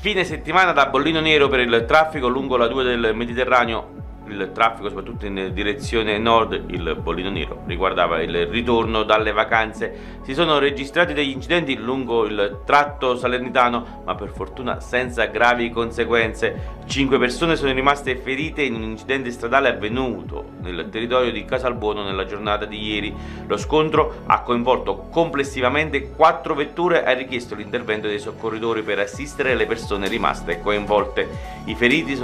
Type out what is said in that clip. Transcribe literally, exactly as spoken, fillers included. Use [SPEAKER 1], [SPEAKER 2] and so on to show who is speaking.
[SPEAKER 1] Fine settimana da bollino nero per il traffico lungo la due del Mediterraneo, il traffico soprattutto in direzione nord. Il bollino nero riguardava il ritorno dalle vacanze. Si sono registrati degli incidenti lungo il tratto salernitano, ma per fortuna senza gravi conseguenze. Cinque persone sono rimaste ferite in un incidente stradale avvenuto nel territorio di Casalbuono nella giornata di ieri. Lo scontro ha coinvolto complessivamente quattro vetture e ha richiesto l'intervento dei soccorritori per assistere le persone rimaste coinvolte. I feriti sono